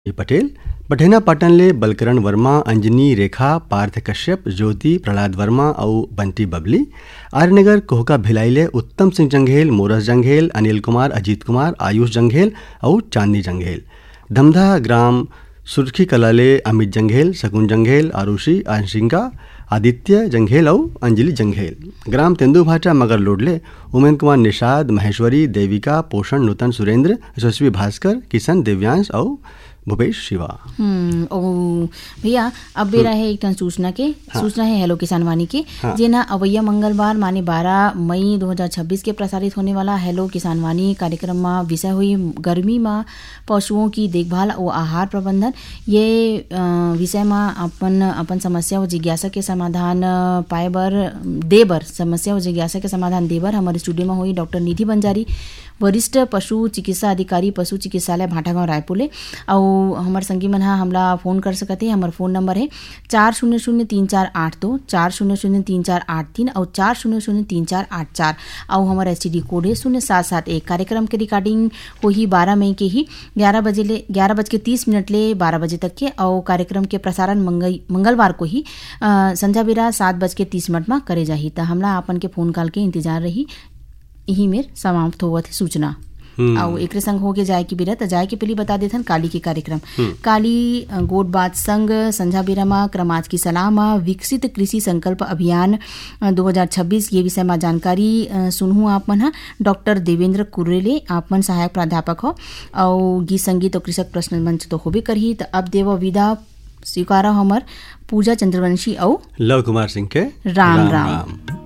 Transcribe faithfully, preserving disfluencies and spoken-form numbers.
पटेल, पठेना पाटनले बलकरण वर्मा, अंजनी रेखा, पार्थ कश्यप, ज्योति प्रहलाद वर्मा और बंटी बबली, आर्यनगर कोहका भिलाईले उत्तम सिंह जंघेल, मोरस जंघेल, अनिल कुमार, अजीत कुमार, आयुष जंघेल और चांदनी जंघेल, धमधा ग्राम सुर्खी कलाले अमित जंघेल, शकुन जंघेल, आरुषि आंशिका, आदित्य जंघेल और अंजलि जंघेल, ग्राम तेंदुभाटा मगर लोडले उमेन कुमार निषाद, महेश्वरी, देविका, पोषण, नूतन सुरेंद्र, यशस्वी भास्कर, किशन, दिव्यांश और भूपेश शिवा। हम्म ओ भैया अब बेरा है एक टन सूचना के हाँ। सूचना है हेलो किसान वाणी की हाँ। जेना अवैया मंगलवार माने बारह मई दो हज़ार छब्बीस के प्रसारित होने वाला हेलो किसान वाणी कार्यक्रम में विषय हुई गर्मी में पशुओं की देखभाल और आहार प्रबंधन। ये विषय में अपन अपन समस्या और जिज्ञासा के समाधान पाए बर देबर समस्या और जिज्ञासा के समाधान देबर हमारे स्टूडियो में हुई डॉक्टर निधि बंजारी, वरिष्ठ पशु चिकित्सा अधिकारी, पशु चिकित्सालय भाटागांव रायपुर। और हमारे संगी मन हमला फोन कर सकते हैं। हमारा फोन नंबर है चार शून्य शून्य तीन चार आठ दो, चार शून्य शून्य तीन चार आठ तीन और चार शून्य शून्य तीन चार आठ चार। और हमारा एस टी डी कोड है शून्य सात सात एक। कार्यक्रम के रिकॉर्डिंग को ही बारह मई के ही ग्यारह बजे ले ग्यारह बज के तीस मिनट ले बारह बजे तक के। और कार्यक्रम के प्रसारण मंगल मंगलवार को ही संध्या बेरा सात बज के तीस मिनट में करे जाही। तो हमला अपन के फोन कॉल के इंतजार रही। यही मेर समाप्त होवत है सूचना। और एक संग हो के जाए की बिरत जाए के पहले बता देथन काली के कार्यक्रम काली गोट बात संघ संझा बेरामा क्रमाज की सलाह में विकसित कृषि संकल्प अभियान दो हज़ार छब्बीस ये विषय में जानकारी सुनहू आप मन हा। डॉक्टर देवेंद्र कुरेले आप मन सहायक प्राध्यापक हो और गीत संगीत और कृषक प्रश्न मंच तो होबे करही। तो अब देव विदा स्वीकारा हमर पूजा चंद्रवंशी और लव कुमार सिंह के राम राम, राम।